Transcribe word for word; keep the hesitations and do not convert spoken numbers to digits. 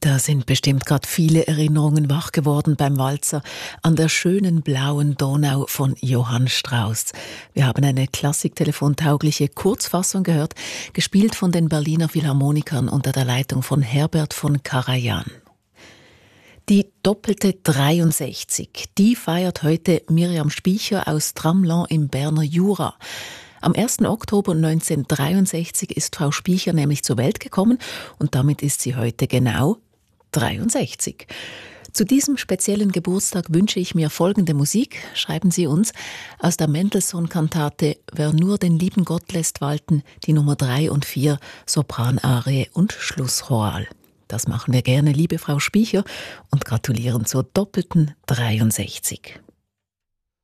Da sind bestimmt gerade viele Erinnerungen wach geworden beim Walzer an der schönen blauen Donau von Johann Strauss. Wir haben eine klassik-telefontaugliche Kurzfassung gehört, gespielt von den Berliner Philharmonikern unter der Leitung von Herbert von Karajan. Die doppelte dreiundsechzig, die feiert heute Miriam Speicher aus Tramelan im Berner Jura. Am ersten Oktober neunzehnhundertdreiundsechzig ist Frau Speicher nämlich zur Welt gekommen und damit ist sie heute genau dreiundsechzig. Zu diesem speziellen Geburtstag wünsche ich mir folgende Musik, schreiben Sie uns, aus der Mendelssohn-Kantate Wer nur den lieben Gott lässt walten, die Nummer drei und vier, Sopranarie und Schlusschoral. Das machen wir gerne, liebe Frau Speicher, und gratulieren zur doppelten dreiundsechzig.